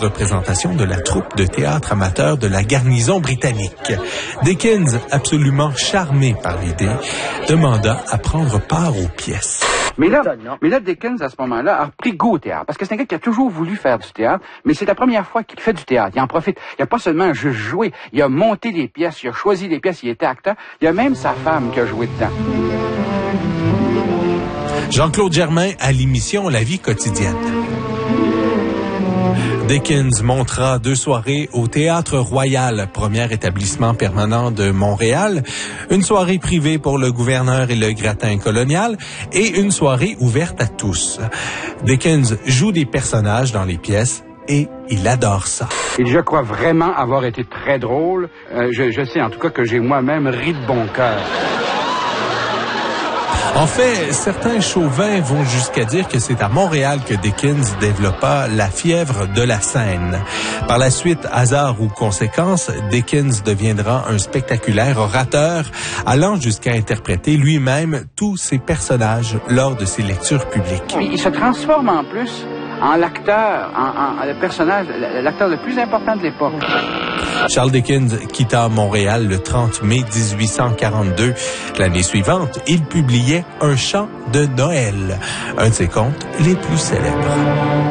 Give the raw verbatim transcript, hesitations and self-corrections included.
représentation de la troupe de théâtre amateur de la garnison britannique. Dickens, absolument charmé par l'idée, demanda à prendre part aux pièces. Mais là, mais là, Dickens, à ce moment-là, a pris goût au théâtre. Parce que c'est un gars qui a toujours voulu faire du théâtre, mais c'est la première fois qu'il fait du théâtre. Il en profite. Il n'a pas seulement juste joué, il a monté les pièces, il a choisi les pièces, il était acteur. Il y a même sa femme qui a joué dedans. Jean-Claude Germain à l'émission La vie quotidienne. Dickens montra deux soirées au Théâtre Royal, premier établissement permanent de Montréal, une soirée privée pour le gouverneur et le gratin colonial et une soirée ouverte à tous. Dickens joue des personnages dans les pièces et il adore ça. Et je crois vraiment avoir été très drôle. Euh, je, je sais en tout cas que j'ai moi-même ri de bon cœur. En fait, certains chauvins vont jusqu'à dire que c'est à Montréal que Dickens développa la fièvre de la scène. Par la suite, hasard ou conséquence, Dickens deviendra un spectaculaire orateur, allant jusqu'à interpréter lui-même tous ses personnages lors de ses lectures publiques. Il se transforme en plus en l'acteur, en, en le personnage, l'acteur le plus important de l'époque. Charles Dickens quitta Montréal le trente mai dix-huit cent quarante-deux. L'année suivante, il publiait Un chant de Noël, un de ses contes les plus célèbres.